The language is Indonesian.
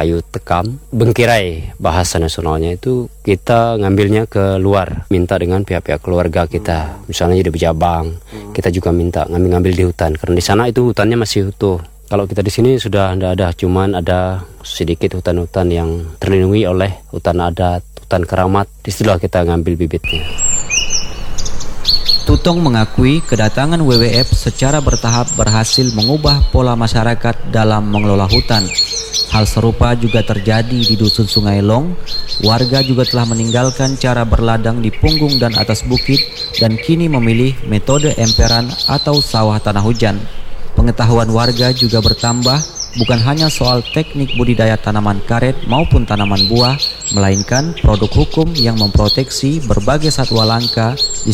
kayu tekam, bengkirai bahasa nasionalnya itu kita ngambilnya ke luar, minta dengan pihak-pihak keluarga kita, misalnya di Bejabang, kita juga minta ngambil di hutan, karena di sana itu hutannya masih utuh. Kalau kita di sini sudah tidak ada, cuman ada sedikit hutan-hutan yang terlindungi oleh hutan adat, hutan keramat. Disitulah kita ngambil bibitnya. Tutong mengakui kedatangan WWF secara bertahap berhasil mengubah pola masyarakat dalam mengelola hutan. Hal serupa juga terjadi di Dusun Sungai Long. Warga juga telah meninggalkan cara berladang di punggung dan atas bukit dan kini memilih metode emperan atau sawah tanah hujan. Pengetahuan warga juga bertambah, bukan hanya soal teknik budidaya tanaman karet maupun tanaman buah, melainkan produk hukum yang memproteksi berbagai satwa langka di